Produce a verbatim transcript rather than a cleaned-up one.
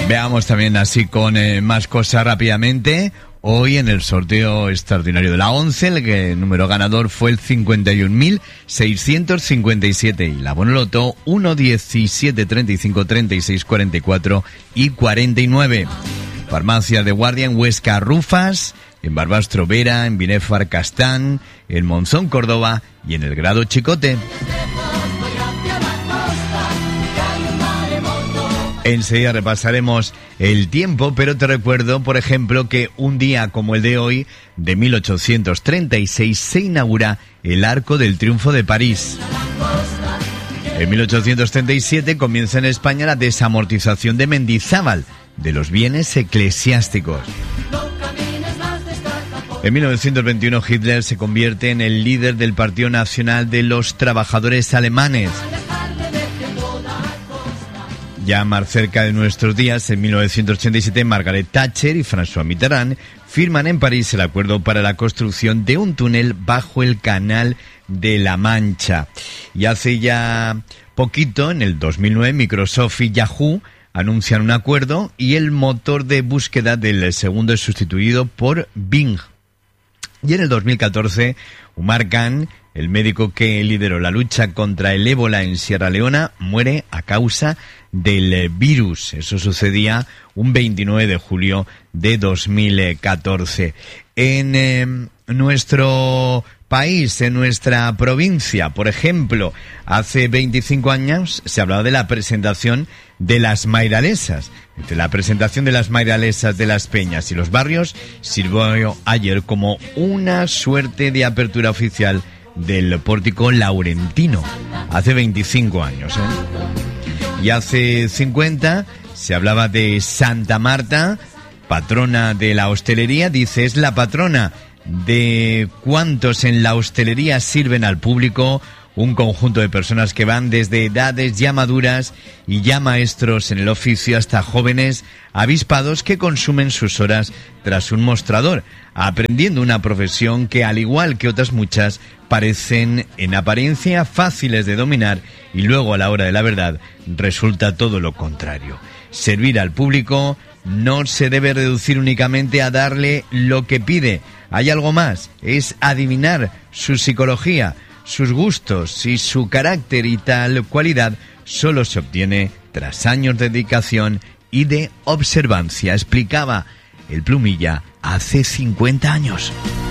Veamos también así con eh, más cosas rápidamente. Hoy en el sorteo extraordinario de la once, el, que, el número ganador fue el cincuenta y un mil seiscientos cincuenta y siete y la Bonoloto uno, diecisiete, treinta y cinco, treinta y seis, cuarenta y cuatro y cuarenta y nueve. Farmacia de Guardia en Huesca Rufas, en Barbastro Vera, en Binefar Castán, en Monzón Córdoba y en el Grado Chicote. Enseguida repasaremos el tiempo, pero te recuerdo, por ejemplo, que un día como el de hoy, de mil ochocientos treinta y seis, se inaugura el Arco del Triunfo de París. En mil ochocientos treinta y siete comienza en España la desamortización de Mendizábal de los bienes eclesiásticos. En mil novecientos veintiuno Hitler se convierte en el líder del Partido Nacional de los Trabajadores Alemanes. Ya más cerca de nuestros días, en mil novecientos ochenta y siete, Margaret Thatcher y François Mitterrand firman en París el acuerdo para la construcción de un túnel bajo el Canal de la Mancha. Y hace ya poquito, en el dos mil nueve, Microsoft y Yahoo anuncian un acuerdo y el motor de búsqueda del segundo es sustituido por Bing. Y en el dos mil catorce, Umar Khan, el médico que lideró la lucha contra el ébola en Sierra Leona, muere a causa del virus. Eso sucedía un veintinueve de julio de dos mil catorce. En eh, nuestro país, en nuestra provincia, por ejemplo, hace veinticinco años se hablaba de la presentación de las mairalesas. Entre la presentación de las mairalesas de Las Peñas y los barrios sirvió ayer como una suerte de apertura oficial del pórtico laurentino. Hace veinticinco años, ¿eh? Y hace cincuenta se hablaba de Santa Marta, patrona de la hostelería. Dice, es la patrona de cuantos en la hostelería sirven al público, un conjunto de personas que van desde edades ya maduras y ya maestros en el oficio hasta jóvenes avispados que consumen sus horas tras un mostrador, aprendiendo una profesión que, al igual que otras muchas, parecen en apariencia fáciles de dominar y luego a la hora de la verdad resulta todo lo contrario. Servir al público no se debe reducir únicamente a darle lo que pide. Hay algo más, es adivinar su psicología, sus gustos y su carácter, y tal cualidad solo se obtiene tras años de dedicación y de observancia, explicaba el Plumilla hace cincuenta años.